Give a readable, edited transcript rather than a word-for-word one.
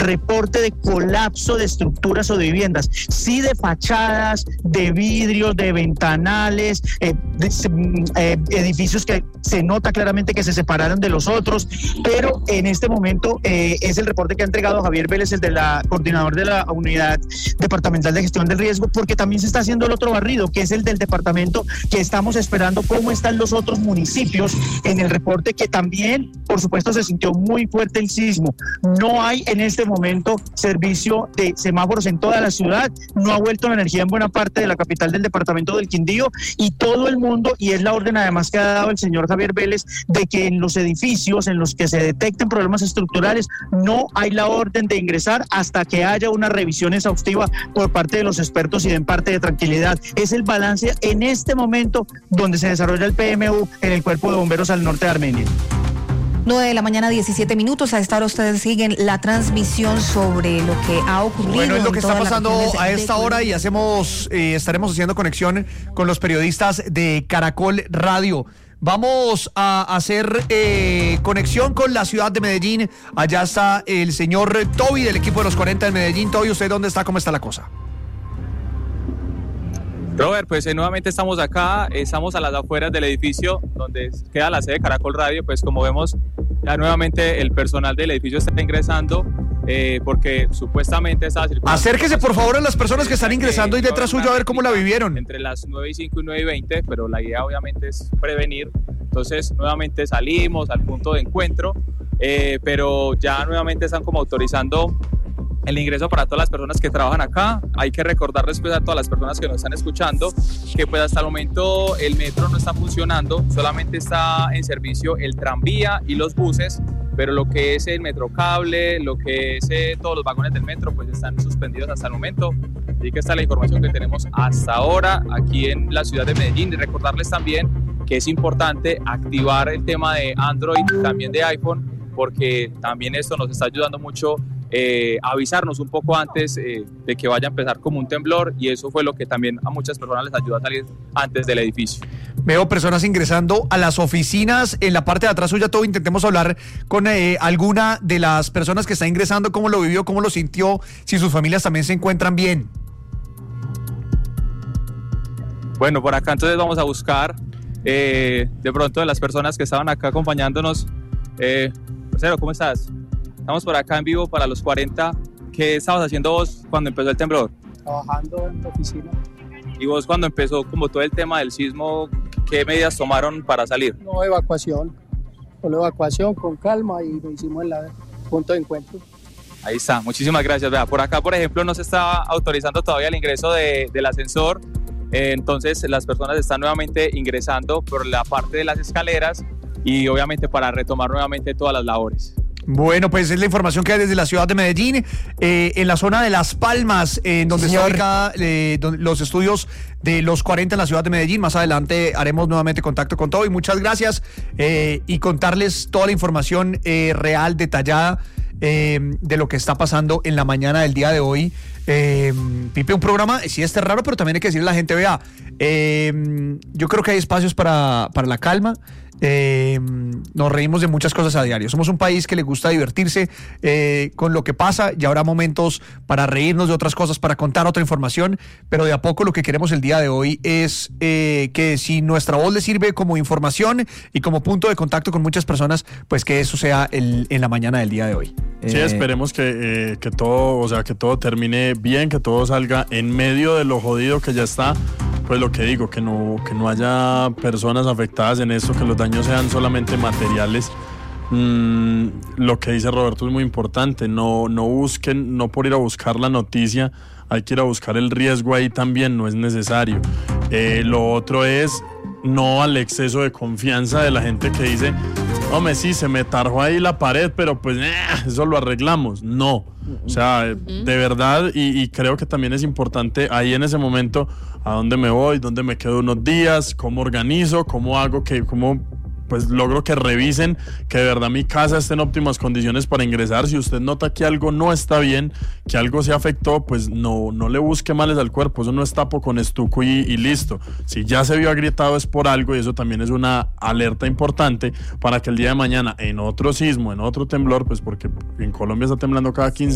reporte de colapso de estructuras o de viviendas, sí de fachadas, de vidrios, de ventanales, edificios que se nota claramente que se separaron de los otros, pero en este momento es el reporte que ha entregado Javier Vélez, el de la coordinador de la Unidad Departamental de Gestión del Riesgo, porque también se está haciendo el otro barrido, que es el del departamento, que estamos esperando cómo están los otros municipios en el reporte, que también, por supuesto, se sintió muy fuerte el sismo. No hay en este momento servicio de semáforos en toda la ciudad, no ha vuelto la energía en buena parte de la capital del departamento del Quindío, y todo el mundo, y es la orden además que ha dado el señor Javier Vélez, de que en los edificios en los que se detecten problemas estructurales no hay la orden de ingresar hasta que haya una revisión exhaustiva por parte de los expertos y den parte de tranquilidad. Es el balance en este momento donde se desarrolla el PMU en el Cuerpo de Bomberos al norte de Armenia. 9:17 a.m. A esta hora ustedes siguen la transmisión sobre lo que ha ocurrido. Bueno, es lo que está pasando a esta hora y estaremos haciendo conexión con los periodistas de Caracol Radio. Vamos a hacer conexión con la ciudad de Medellín. Allá está el señor Toby del equipo de los 40 de Medellín. Toby, ¿usted dónde está? ¿Cómo está la cosa? Robert, pues nuevamente estamos acá, estamos a las afueras del edificio donde queda la sede de Caracol Radio. Pues como vemos, ya nuevamente el personal del edificio está ingresando porque supuestamente estaba circulando. Acérquese por favor a las personas que están ingresando y detrás suyo a ver cómo la vivieron. Entre las 9:05 y 9:20, pero la idea obviamente es prevenir. Entonces nuevamente salimos al punto de encuentro, pero ya nuevamente están como autorizando el ingreso para todas las personas que trabajan acá. Hay que recordarles pues a todas las personas que nos están escuchando que pues hasta el momento el metro no está funcionando, solamente está en servicio el tranvía y los buses, pero lo que es el metrocable, lo que es todos los vagones del metro pues están suspendidos hasta el momento. Así que esta es la información que tenemos hasta ahora aquí en la ciudad de Medellín. Y recordarles también que es importante activar el tema de Android, también de iPhone, porque también esto nos está ayudando mucho avisarnos un poco antes de que vaya a empezar como un temblor, y eso fue lo que también a muchas personas les ayuda a salir antes del edificio. Veo personas ingresando a las oficinas en la parte de atrás suya. Todo intentemos hablar con alguna de las personas que está ingresando, cómo lo vivió, cómo lo sintió, si sus familias también se encuentran bien. Bueno, por acá entonces vamos a buscar de pronto de las personas que estaban acá acompañándonos. Parcero, ¿cómo estás? Estamos por acá en vivo para los 40. ¿Qué estabas haciendo vos cuando empezó el temblor? Trabajando en la oficina. ¿Y vos cuando empezó como todo el tema del sismo, qué medidas tomaron para salir? No, evacuación. Solo evacuación con calma y lo hicimos en la punto de encuentro. Ahí está, muchísimas gracias. Vea, por acá, por ejemplo, no se está autorizando todavía el ingreso del ascensor. Entonces las personas están nuevamente ingresando por la parte de las escaleras y obviamente para retomar nuevamente todas las labores. Bueno, pues es la información que hay desde la ciudad de Medellín, en la zona de Las Palmas, en donde está ubicada los estudios de los 40 en la ciudad de Medellín. Más adelante haremos nuevamente contacto con todo y muchas gracias y contarles toda la información real, detallada de lo que está pasando en la mañana del día de hoy. Pipe, un programa, sí, este es raro, pero también hay que decirle a la gente, vea, yo creo que hay espacios para la calma. Nos reímos de muchas cosas a diario. Somos un país que le gusta divertirse con lo que pasa, y habrá momentos para reírnos de otras cosas, para contar otra información, pero de a poco lo que queremos el día de hoy es que si nuestra voz le sirve como información y como punto de contacto con muchas personas, pues que eso sea en la mañana del día de hoy. Sí, esperemos que todo, o sea, que todo termine bien, que todo salga en medio de lo jodido que ya está. Pues lo que digo, que no haya personas afectadas en esto, que los daños sean solamente materiales. Lo que dice Roberto es muy importante, no busquen, no por ir a buscar la noticia, hay que ir a buscar el riesgo ahí también, no es necesario. Lo otro es no al exceso de confianza de la gente que dice, hombre, sí, se me tarjó ahí la pared, pero pues eso lo arreglamos. No, o sea, de verdad, y creo que también es importante ahí en ese momento, a dónde me voy, dónde me quedo unos días, cómo organizo, cómo hago cómo pues logro que revisen que de verdad mi casa esté en óptimas condiciones para ingresar. Si usted nota que algo no está bien, que algo se afectó, pues no le busque males al cuerpo. Eso no es tapo con estuco y listo. Si ya se vio agrietado es por algo, y eso también es una alerta importante para que el día de mañana en otro sismo, en otro temblor, pues porque en Colombia está temblando cada 15